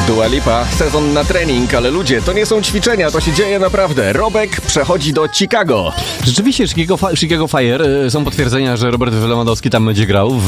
Dua Lipa, sezon na trening, ale ludzie, to nie są ćwiczenia, to się dzieje naprawdę. Robek przechodzi do Chicago. Rzeczywiście Chicago Fire są potwierdzenia, że Robert Lewandowski tam będzie grał.